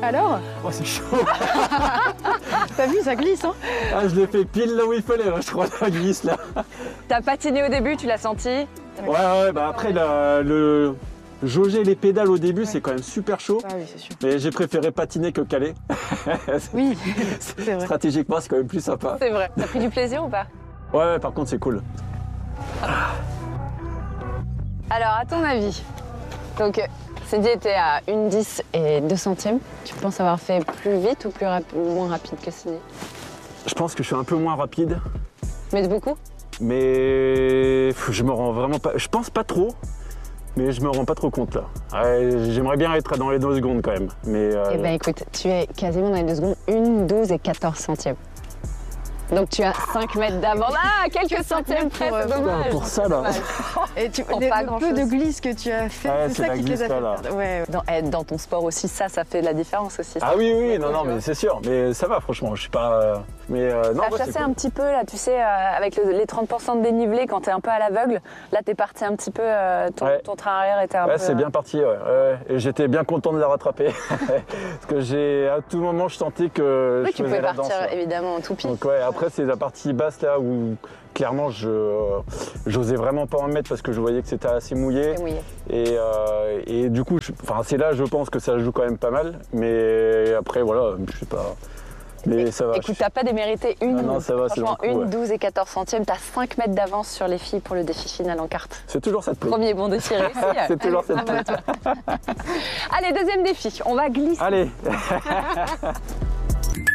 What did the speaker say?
alors? Oh, c'est chaud. T'as vu, ça glisse, hein? Ah, je l'ai fait pile là où il fallait, je crois, la glisse là. T'as patiné au début, tu l'as senti? Ouais, bah après, le jauger les pédales au début, c'est quand même super chaud. Ah oui, c'est sûr. Mais j'ai préféré patiner que caler. Oui, c'est vrai. Stratégiquement, c'est quand même plus sympa. C'est vrai. T'as pris du plaisir ou pas? Ouais, par contre, c'est cool. Alors, à ton avis, donc Cédie était à 1,10 et 2 centièmes. Tu penses avoir fait plus vite ou moins rapide que Cédie? Je pense que je suis un peu moins rapide, Mais de beaucoup? mais je me rends vraiment pas. Je pense pas trop, mais je me rends pas trop compte là. Ouais, j'aimerais bien être dans les 2 secondes quand même. Mais Eh ben écoute, tu es quasiment dans les 2 secondes, 1, 12 et 14 centièmes. Donc tu as 5 mètres d'avance. Ah, quelques centièmes près, c'est dommage. pour ça là. Et Pour pas le peu de glisse que tu as fait, Ouais, c'est c'est ça la qui te les a glisse, fait là. perdre. Ouais, ouais. Dans ton sport aussi, ça fait la différence aussi. Ah oui, non, mais c'est sûr. Mais ça va, franchement, je suis pas. Mais non, T'as ouais, chassé c'est cool. un petit peu, là, tu sais, avec les 30% de dénivelé, quand t'es un peu à l'aveugle, là, t'es parti un petit peu, ton train arrière était un peu... Ouais, c'est bien parti, ouais. Et j'étais bien content de la rattraper. Parce que à tout moment, je sentais que Oui, je tu faisais pouvais la danse. partir, Là. évidemment, en tout pis. Donc ouais, après, c'est la partie basse là où clairement, j'osais vraiment pas en mettre parce que je voyais que c'était assez mouillé. C'est mouillé. Et du coup, c'est là, je pense que ça joue quand même pas mal. Mais après, voilà, je sais pas. Mais ça va. Écoute, t'as pas démérité une, Ah non, ça va, c'est franchement, le coup, ouais. 12 et 14 centièmes, t'as 5 mètres d'avance sur les filles pour le défi final en carte. C'est toujours cette pluie. Premier bon défi réussi. C'est toujours cette pluie. Allez, deuxième défi, on va glisser. Allez.